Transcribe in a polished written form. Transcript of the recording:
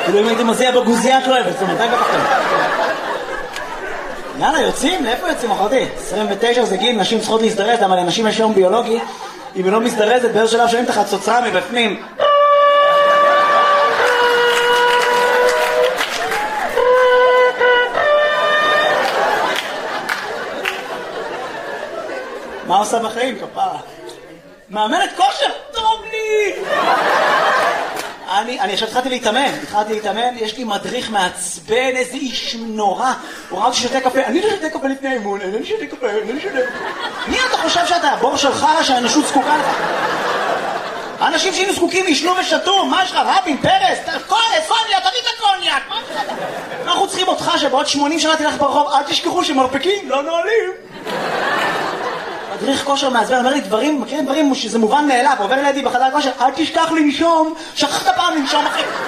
כאילו אם הייתי מוזיע בגוזייה שלו, אבל מתי בטחתם? יאללה, יוצאים? לאיפה יוצאים, אחותי? 29 זה גיל, נשים צריכות להזדרז, אבל לנשים יש יום ביולוגי, אם היא לא מזדרזת, באיזה שלב שומעים תחת צוצרה מבפנים. מה עושה בחיים, כפרה? מאמנת כושר? טוב לי! אני עכשיו התחלתי להתאמן, יש לי מדריך מעצבן, איזה איש נורא. הוא ראה אותי שותה קפה, אני לא שותה קפה לפני האימון, אני לא שותה קפה. מי אתה חושב שאתה, הבור שלך שהאנושות זקוקה לך? האנשים שהיינו זקוקים ישנו ושתו, מה יש לך, רבין, פרס, קוניאק, תביא את הקוניאק, מה יש לך? אנחנו צריכים אותך שבעוד 80 שנה תלך ברחוב, אל תשכחו שמרפקים, לא נועלים. מדריך כושר מעצבן, אומר לי דברים, מכירים דברים שזה מובן מאליו, עובר לידי בחדר כושר, אל תשכח לנשום, שכחת פעם לנשום אחי.